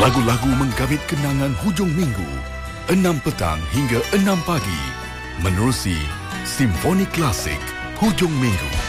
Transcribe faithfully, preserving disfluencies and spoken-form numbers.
Lagu-lagu menggamit kenangan hujung minggu, enam petang hingga enam pagi. Menerusi Simfoni Klasik Hujung Minggu.